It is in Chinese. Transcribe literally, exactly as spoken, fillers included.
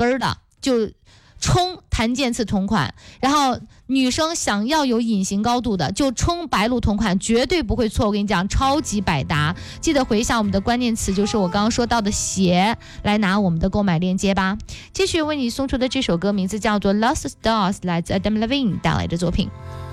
跟儿的就冲檀健次同款，然后女生想要有隐形高度的就冲白鹿同款，绝对不会错。我跟你讲，超级百搭。记得回想我们的关键词，就是我刚刚说到的鞋，来拿我们的购买链接吧。继续为你送出的这首歌名字叫做 Lost Stars， 来自 Adam Levine 带来的作品。